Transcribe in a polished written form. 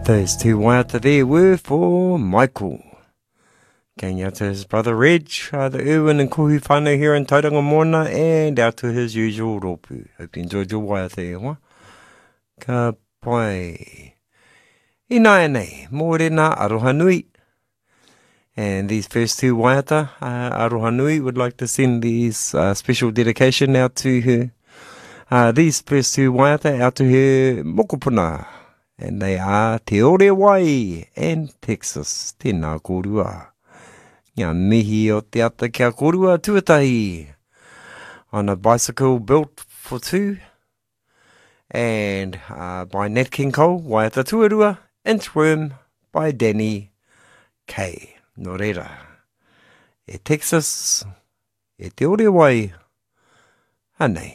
Those two waiata there were for Michael. Going out to his brother Reg, the Irwin and Kohi whānau here in Tauranga Moana, and out to his usual rōpū. Hope you enjoyed your waiata e hoa. Ka pai. I nāia nei, mōrena aroha nui. And these first two waiata, aroha nui, would like to send these special dedication out to her. These first two waiata out to her mokopuna. And they are Te Ore Wai and Texas. Tēnā kōrua. Ngā mihi o te ata kia kōrua tuatahi. On a bicycle built for two. And by Nat King Cole, Waiata Tuarua. Inchworm by Danny K. Nō reira. E Texas, e Te Ore Wai. Anei.